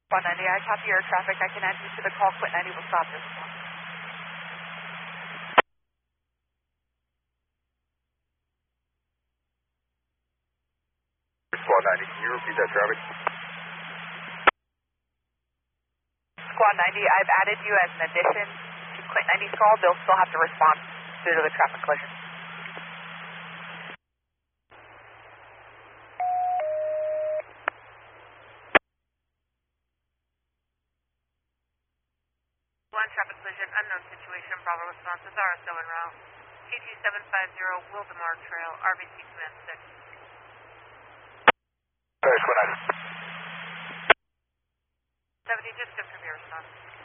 190, I copy your traffic. I can add you to the call. Quit 90 will stop this. 190, can you repeat that traffic? Squad 90, I've added you as an addition to Quit 90's call. They'll still have to respond due to the traffic collision. One traffic collision, unknown situation, Bravo responses, RSO en route. T2750 Wildemar Trail, RBC Command 6. Squad 90. 70, just confirm your response.